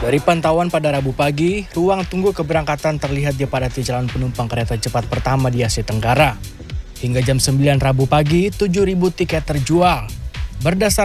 Dari pantauan pada Rabu pagi, ruang tunggu keberangkatan terlihat dipadati calon penumpang kereta cepat pertama di Asia Tenggara. Hingga jam 9 Rabu pagi, 7.000 tiket terjual. Berdasarkan